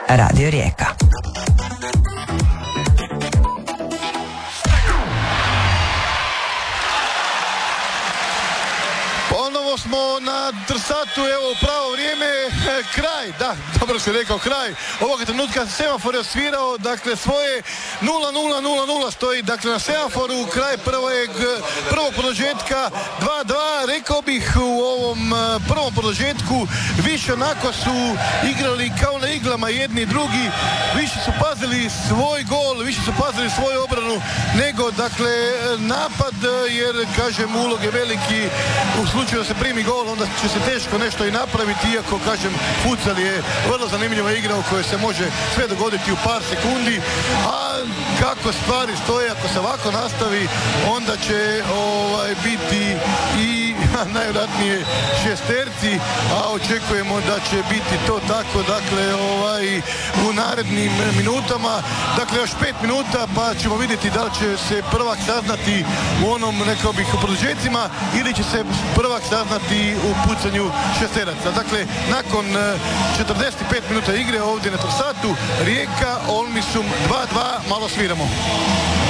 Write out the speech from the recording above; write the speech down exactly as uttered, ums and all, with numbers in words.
Radio Rijeka. Ponovo smo na Trsatu, evo pravo vrijeme, kraj, da, dobro si rekao, kraj. Ovoga trenutka semafor je osvirao, dakle svoje nula nula nula nula stoji, dakle na semaforu, kraj prvog, prvog produžetka, dva dva, rekao bih u ovom prvom produžetku, više onako su igrali kao na iglama jedni i drugi, više su pazili svoj gol, više su pazili svoju obranu, nego, dakle, napad, jer, kažem, ulog je veliki, u slučaju da se primi gol, onda će se teško nešto i napraviti, iako, kažem, futsal je vrlo zanimljiva igra u kojoj se može sve dogoditi u par sekundi, a kako stvari stoje, ako se ovako nastavi, onda će ovaj, biti i najvjerojatnije šesterci, a očekujemo da će biti to tako, dakle, ovaj, u narednim minutama, dakle, još pet minuta, pa ćemo vidjeti da li će se prvak saznati u onom, rekao bih, u produžecima, ili će se prvak saznati u pucanju šesteraca. Dakle, nakon četrdeset pet minuta igre ovdje na Trsatu, Rijeka, Olmisum dva dva, malo sviramo.